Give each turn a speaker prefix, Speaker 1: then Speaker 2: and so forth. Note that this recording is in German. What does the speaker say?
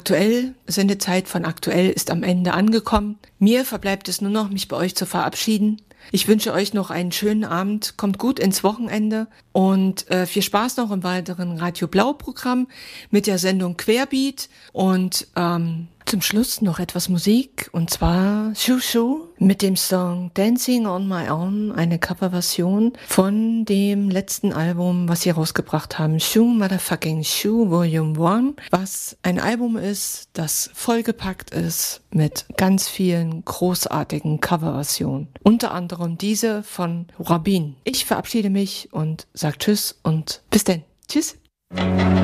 Speaker 1: aktuell, Sendezeit von aktuell ist am Ende angekommen. Mir verbleibt es nur noch, mich bei euch zu verabschieden. Ich wünsche euch noch einen schönen Abend, kommt gut ins Wochenende und viel Spaß noch im weiteren Radio Blau Programm mit der Sendung Querbeat und zum Schluss noch etwas Musik und zwar Shoo Shoo mit dem Song Dancing on My Own, eine Coverversion von dem letzten Album, was sie rausgebracht haben, Shoo Motherfucking Shoo Volume 1, was ein Album ist, das vollgepackt ist mit ganz vielen großartigen Coverversionen, unter anderem diese von Rabin. Ich verabschiede mich und sage Tschüss und bis denn. Tschüss.